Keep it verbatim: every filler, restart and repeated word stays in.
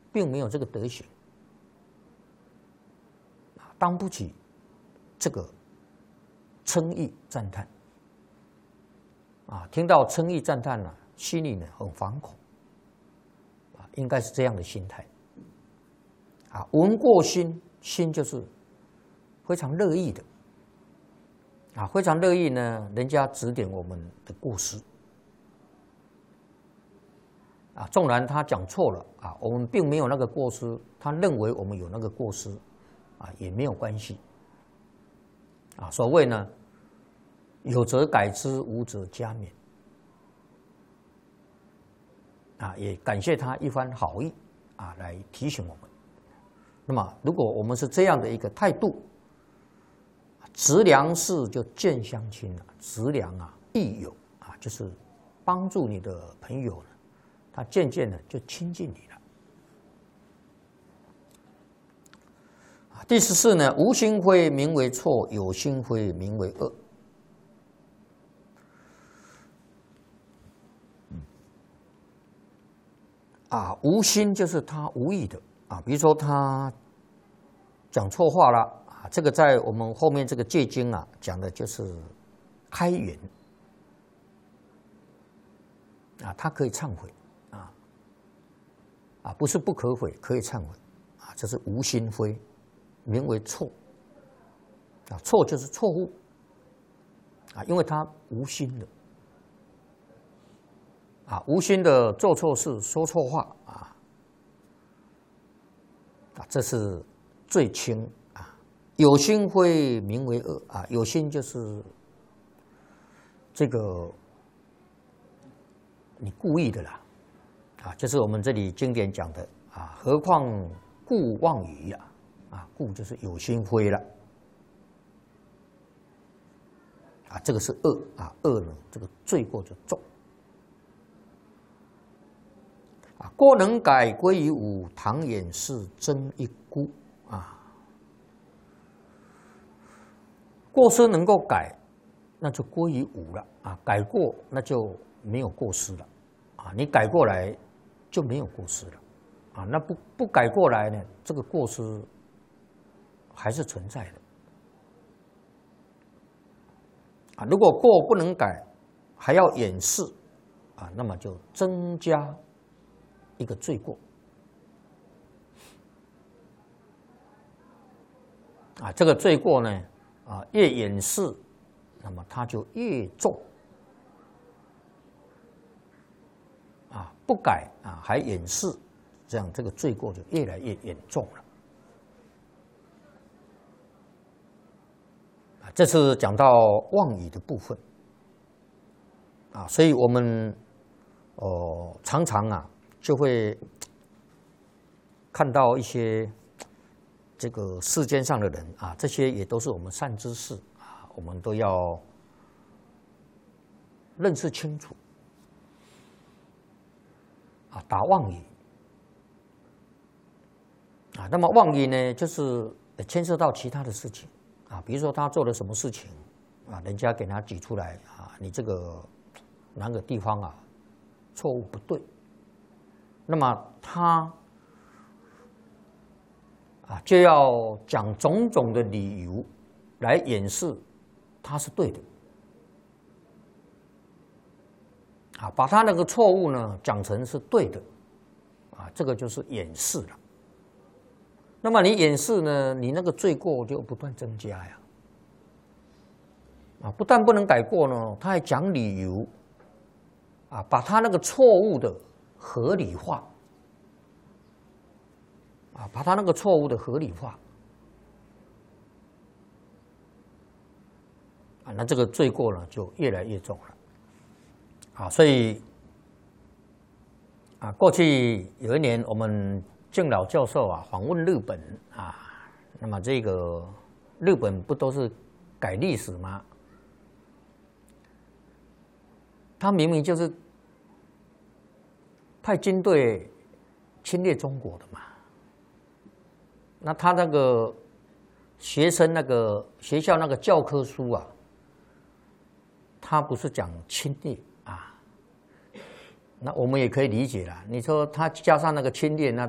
并没有这个德行，当不起这个称义赞叹。啊，听到称义赞叹呢、啊，心里呢很惶恐，啊，应该是这样的心态。啊，闻过心，心就是非常乐意的，啊，非常乐意呢，人家指点我们的过失。啊，纵然他讲错了啊，我们并没有那个过失，他认为我们有那个过失，啊，也没有关系。啊，所谓呢，有则改之，无则加勉。啊，也感谢他一番好意啊，来提醒我们。那么，如果我们是这样的一个态度，直良事就见相亲了，直良啊，益友啊，就是帮助你的朋友呢。他渐渐的就亲近你了。第十四呢，无心非名为错，有心非名为恶。啊，无心就是他无意的啊，比如说他讲错话了啊，这个在我们后面这个戒经啊讲的就是开源啊，他可以忏悔。啊，不是不可悔，可以忏悔，啊，这是无心非，名为错。啊，错就是错误，啊，因为他无心的，啊，无心的做错事、说错话，啊，啊，这是最轻啊。有心非名为恶，啊，有心就是这个你故意的啦。啊，就是我们这里经典讲的啊，何况故妄语呀，啊，故就是有心非了，啊，这个是恶啊，恶呢，这个罪过就重，啊，过能改归于无，唐掩饰真一孤啊，过失能够改，那就归于无了啊，改过那就没有过失了啊，你改过来。就没有过失了，啊，那不不改过来呢，这个过失还是存在的，啊，如果过不能改，还要掩饰，啊，那么就增加一个罪过，啊，这个罪过呢，啊，越掩饰，那么它就越重。啊，不改啊，还掩饰，这样这个罪过就越来越严重了。啊，这是讲到妄语的部分。啊，所以我们哦常常啊就会看到一些这个世间上的人啊，这些也都是我们善知识啊，我们都要认识清楚。啊，打妄语啊，那么妄语呢，就是牵涉到其他的事情啊，比如说他做了什么事情啊，人家给他举出来啊，你这个哪个地方啊错误不对，那么他啊就要讲种种的理由来掩饰他是对的。啊，把他那个错误呢讲成是对的，啊，这个就是掩饰了。那么你掩饰呢，你那个罪过就不断增加呀。啊，不但不能改过呢，他还讲理由，啊，把他那个错误的合理化，啊，把他那个错误的合理化，啊，那这个罪过呢就越来越重了。啊，所以啊，过去有一年我们敬老教授啊访问日本啊，那么这个日本不都是改历史吗？他明明就是派军队侵略中国的嘛，那他那个学生那个学校那个教科书啊，他不是讲侵略。那我们也可以理解了，你说他加上那个侵略，那